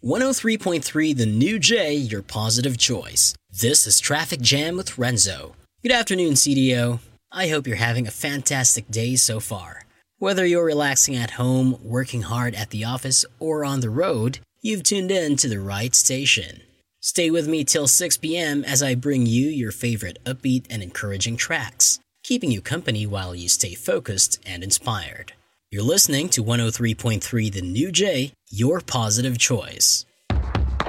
103.3 The New J, your positive choice. This is Traffic Jam with Renzo. Good afternoon, CDO. I hope you're having a fantastic day so far. Whether you're relaxing at home, working hard at the office, or on the road, you've tuned in to the right station. Stay with me till 6 p.m. as I bring you your favorite upbeat and encouraging tracks, keeping you company while you stay focused and inspired. You're listening to 103.3 The New J, your positive choice.